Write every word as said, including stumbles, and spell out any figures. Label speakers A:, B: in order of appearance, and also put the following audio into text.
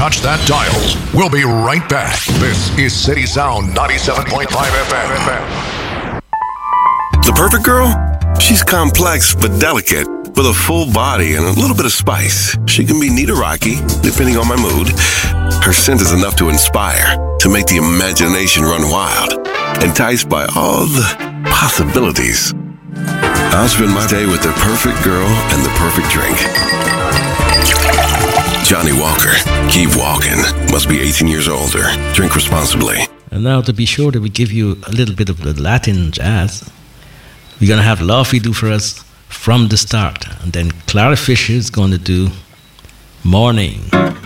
A: touch that dial. We'll be right back. This is City Sound ninety-seven point five F M.
B: The perfect girl? She's complex but delicate, with a full body and a little bit of spice. She can be neat or rocky, depending on my mood. Her scent is enough to inspire, to make the imagination run wild, enticed by all the possibilities. I'll spend my day with the perfect girl and the perfect drink. Johnny Walker, keep walking. Must be eighteen years older. Drink responsibly.
C: And now, to be sure that we give you a little bit of the Latin jazz, we're going to have Laufey do for us From the Start. And then Clara Fisher is going to do Morning.